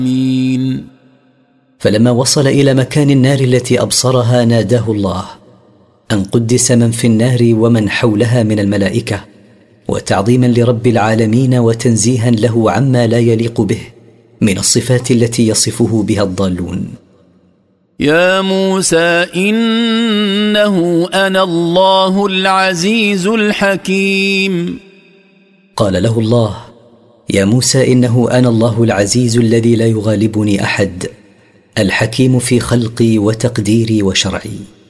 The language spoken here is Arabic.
العالمين. فلما وصل إلى مكان النار التي أبصرها ناداه الله أن قدس من في النار ومن حولها من الملائكة، وتعظيما لرب العالمين وتنزيها له عما لا يليق به من الصفات التي يصفه بها الضالون. يا موسى إنه أنا الله العزيز الحكيم. قال له الله: يا موسى إنه أنا الله العزيز الذي لا يغالبني أحد، الحكيم في خلقي وتقديري وشرعي.